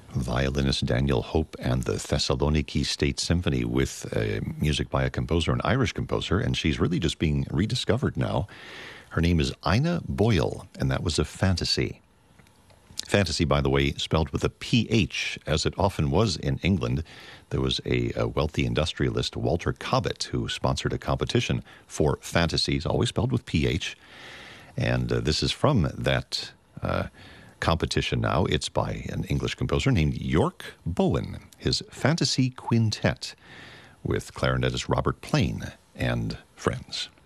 Violinist Daniel Hope and the Thessaloniki State Symphony with music by a composer, an Irish composer, and she's really just being rediscovered now. Her name is Ina Boyle, and that was a fantasy. Fantasy, by the way, spelled with a PH, as it often was in England. There was a wealthy industrialist, Walter Cobbett, who sponsored a competition for fantasies, always spelled with PH. And this is from that competition now. It's by an English composer named York Bowen, his Fantasy Quintet with clarinetist Robert Plain and friends.